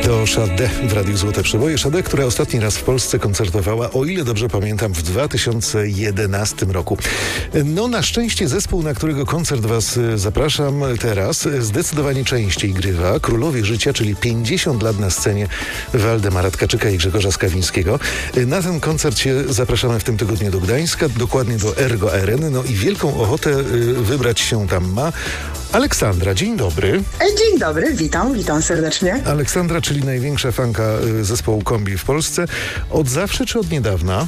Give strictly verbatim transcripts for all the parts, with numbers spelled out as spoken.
To Sade w Radiu Złote Przeboje. Sade, która ostatni raz w Polsce koncertowała, o ile dobrze pamiętam, w dwa tysiące jedenastym roku. No na szczęście zespół, na którego koncert was zapraszam teraz, zdecydowanie częściej grywa. Królowie Życia, czyli pięćdziesiąt lat na scenie Waldemara Tkaczyka i Grzegorza Skawińskiego. Na ten koncert się zapraszamy w tym tygodniu do Gdańska, dokładnie do Ergo Areny. No i wielką ochotę wybrać się tam ma Aleksandra. Dzień dobry. Dzień dobry, witam, witam serdecznie. Aleksandra, czyli największa fanka zespołu Kombi w Polsce. Od zawsze czy od niedawna?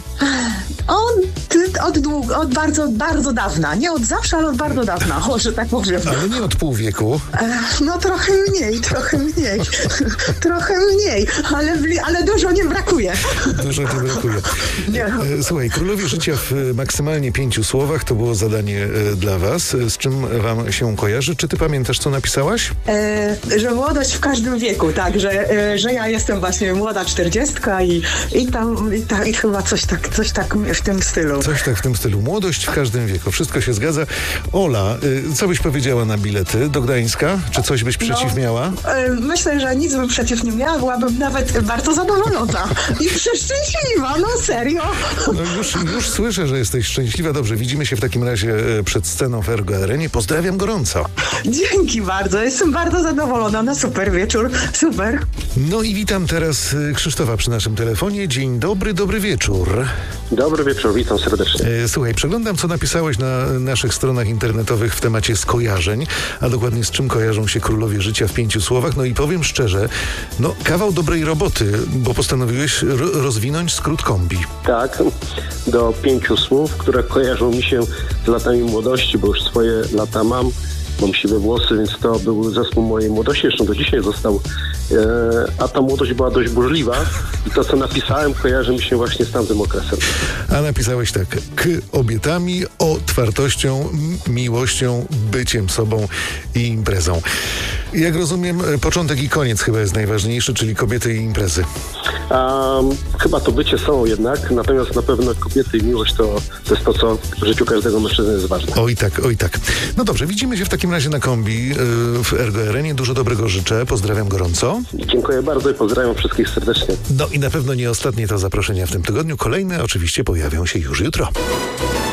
Od, od, dług, od bardzo, bardzo dawna. Nie od zawsze, ale od bardzo dawna, o, że tak powiem. Ale nie od pół wieku. No trochę mniej, trochę mniej. trochę mniej, ale, ale dużo nie brakuje. Dużo nie brakuje. Nie. Słuchaj, Królowie Życia w maksymalnie pięciu słowach to było zadanie dla was. Z czym wam się kojarzy? Czy ty pamiętasz, co napisałaś? E, że młodość w każdym wieku, tak, że, e, że ja jestem właśnie młoda czterdziestka i, i tam i, ta, i chyba coś tak, coś tak w tym stylu. Coś tak w tym stylu. Młodość w każdym wieku. Wszystko się zgadza. Ola, y, co byś powiedziała na bilety do Gdańska? Czy coś byś przeciw no, miała? E, myślę, że nic bym przeciw nie miała. Byłabym nawet bardzo zadowolona i przeszczęśliwa. No serio. No już, już słyszę, że jesteś szczęśliwa. Dobrze, widzimy się w takim razie przed sceną w Ergo Arenie. Pozdrawiam gorąco. Dzięki bardzo. Jestem bardzo zadowolona. No super wieczór. Super. No i witam teraz Krzysztofa przy naszym telefonie. Dzień dobry, dobry wieczór. Dobry wieczór, witam serdecznie. E, słuchaj, przeglądam, co napisałeś na naszych stronach internetowych w temacie skojarzeń, a dokładnie z czym kojarzą się Królowie Życia w pięciu słowach. No i powiem szczerze, no kawał dobrej roboty, bo postanowiłeś ro- rozwinąć skrót Kombi. Tak, do pięciu słów, które kojarzą mi się z latami młodości, bo już swoje lata mam. Mam siwe włosy, więc to był zespół mojej młodości, zresztą do dzisiaj został, e, a ta młodość była dość burzliwa i to, co napisałem, kojarzy mi się właśnie z tamtym okresem. A napisałeś tak: k obietami, otwartością, m- miłością, byciem sobą i imprezą. Jak rozumiem, początek i koniec chyba jest najważniejszy, czyli kobiety i imprezy. Um, chyba to bycie są jednak, natomiast na pewno kobiety i miłość to, to jest to, co w życiu każdego mężczyzny jest ważne. Oj tak, oj tak. No dobrze, widzimy się w takim razie na Kombi yy, w Ergo Arenie. Dużo dobrego życzę, pozdrawiam gorąco. Dziękuję bardzo i pozdrawiam wszystkich serdecznie. No i na pewno nie ostatnie to zaproszenia w tym tygodniu. Kolejne oczywiście pojawią się już jutro.